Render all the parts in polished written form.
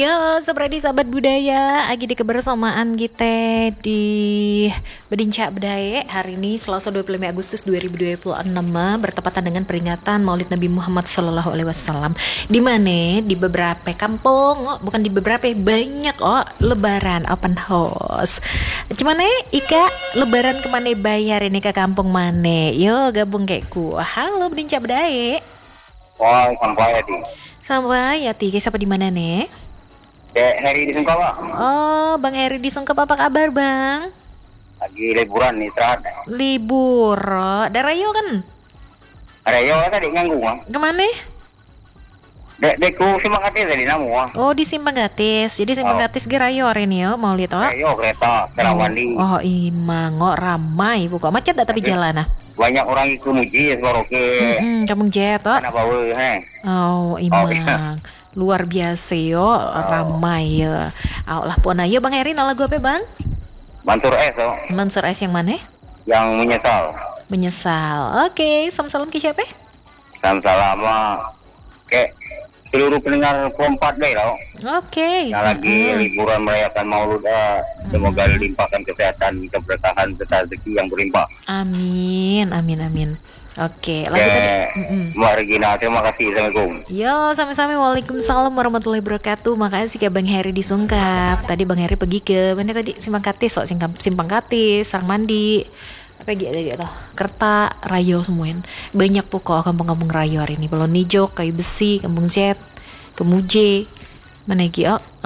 Ya, seperti sahabat budaya, lagi di kebersamaan kita di Bedinca Bedaya. Hari ini Selasa 25 Agustus 2026 bertepatan dengan peringatan Maulid Nabi Muhammad SAW. Di mana di beberapa kampung, bukan di beberapa, banyak lebaran open house. Gimana Ika, lebaran kemana bayar ini ke kampung mana? Yo gabung kayak ku. Halo Bedinca Bedaya. Wah, sampai ya di. Sampai ya tiga siapa di mana nih? Heri di Sungkawa. Oh, Bang Heri di Sungkep, apa kabar Bang? Lagi liburan nih, istirahat. Libur, Darayo kan? Ada yo tadi nganggu mah. Kemana? Dekku semangat tadi namu mah. Oh, di Simpang Gatis. Jadi Simpang Gatis Gerayo hari ini yo mau lihat Yo kereta, Terawandi. Oh, imang ramai buka macet dah tapi jalan Banyak orang ikut muji Sebaroke. Kampung Jet Kenapa we Oh, imang. iya. Luar biasa yo, ramai ya. Lah puan ayo Bang Heri nala gue apa Bang? Mansur S Mansur S yang mana? yang menyesal. Menyesal. Oke, salam ke siapa? Salam ke seluruh pendengar Kompas deh loh. Oke. Yang lagi liburan merayakan Maulud, semoga dilimpahkan kesehatan, keberkahan, serta rezeki yang berlimpah. Amin, amin, amin. Oke, lagi tadi. Mbak Regina, terima kasih. Assalamualaikum. Yo, sami-sami. Waalaikumsalam warahmatullahi wabarakatuh. Makasih ke Bang Heri di Sungkap. Tadi Bang Heri pergi ke mana tadi? Simpang Katis, Simpang Katis, Sarang Mandi. Apa lagi tadi atau Kerta, Rayo semuanya. Banyak pokok kampung-kampung Rayo hari ini. Belum Nijok, Kayu Besi, Kampung Jet, Kemuje. Mana lagi?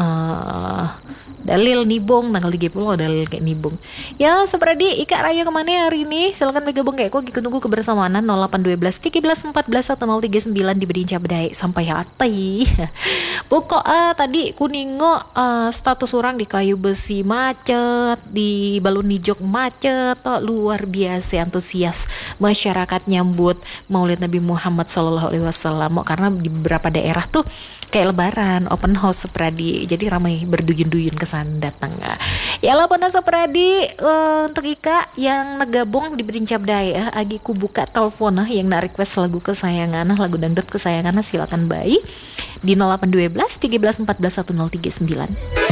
Dalil Nibong, tanggal 30 dalil kayak Nibong. Ya, seperti Ika Raya kemana hari ini? Silakan bergabung kayak aku tunggu kebersamaan 0812 13 14 1039 di Bedinca Bedai sampai hati. Pokok tadi kuningo status orang di Kayu Besi macet, di Balun Nijok macet, luar biasa antusias masyarakat nyambut Maulid Nabi Muhammad SAW karena di beberapa daerah tuh kayak lebaran open house sepradi, jadi ramai berduyun-duyun kesan datang ya lah pada sepradi. Untuk Ika yang ngegabung di Bedinca Bedaya agi ku buka telepon yang request lagu kesayangan, lagu dangdut kesayangan, silakan bayi di 0812 13 14 1039.